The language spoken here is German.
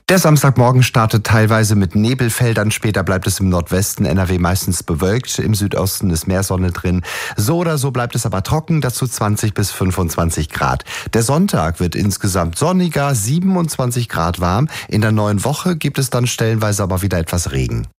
Der Samstagmorgen startet teilweise mit Nebelfeldern, später bleibt es im Nordwesten NRW meistens bewölkt, im Südosten ist mehr Sonne drin. So oder so bleibt es aber trocken, dazu 20 bis 25 Grad. Der Sonntag wird insgesamt sonniger, 27 Grad warm. In der neuen Woche gibt es dann stellenweise aber wieder etwas Regen.